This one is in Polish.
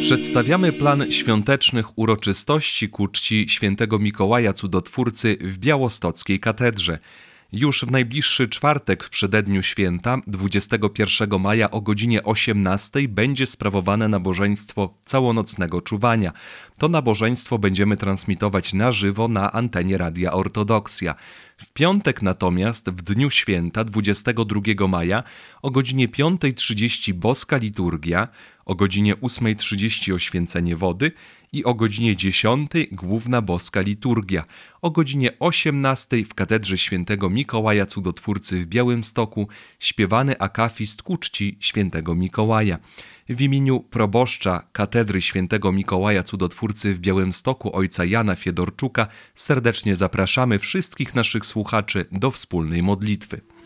Przedstawiamy plan świątecznych uroczystości ku czci świętego Mikołaja Cudotwórcy w białostockiej katedrze. Już w najbliższy czwartek w przededniu święta, 21 maja o godzinie 18 będzie sprawowane nabożeństwo całonocnego czuwania. To nabożeństwo będziemy transmitować na żywo na antenie Radia Ortodoksja. W piątek natomiast, w dniu święta, 22 maja, o godzinie 5:30 boska liturgia, o godzinie 8:30 oświęcenie wody i o godzinie 10 główna boska liturgia. O godzinie 18 w katedrze świętego Mikołaja Cudotwórcy w Białymstoku śpiewany akafist ku czci świętego Mikołaja. W imieniu proboszcza katedry świętego Mikołaja Cudotwórcy w Białymstoku ojca Jana Fiedorczuka serdecznie zapraszamy wszystkich naszych słuchaczy do wspólnej modlitwy.